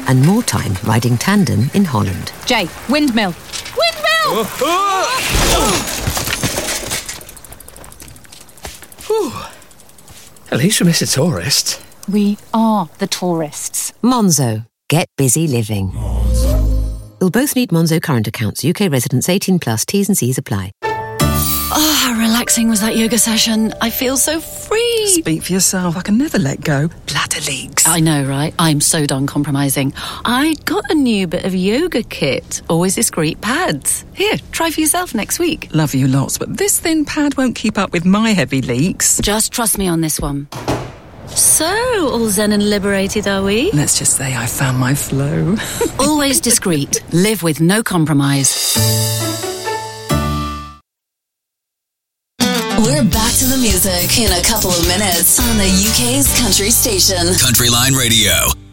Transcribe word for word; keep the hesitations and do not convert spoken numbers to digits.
and more time riding tandem in Holland. Jay, windmill. Windmill! Oh, oh. At least we missed a tourist. We are the tourists. Monzo. Get busy living. You'll both need Monzo current accounts. U K residents eighteen plus. T's and C's apply. Oh, how relaxing was that yoga session. I feel so free. Speak for yourself. I can never let go. Bladder leaks. I know, right? I'm so done compromising. I got a new bit of yoga kit. Always discreet pads. Here, try for yourself next week. Love you lots, but this thin pad won't keep up with my heavy leaks. Just trust me on this one. So, all zen and liberated, are we? Let's just say I found my flow. Always discreet. Live with no compromise. We're back to the music in a couple of minutes on the U K's country station. Country Line Radio.